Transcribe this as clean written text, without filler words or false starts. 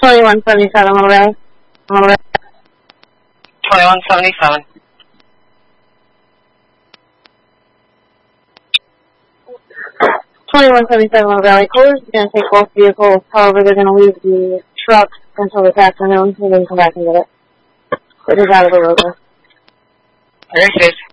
2177 on the way. 2177. On the Valley Coast. It's going to take both vehicles. However, they're going to leave the truck until this afternoon, and then come back and get it. It is out of the road. Very good.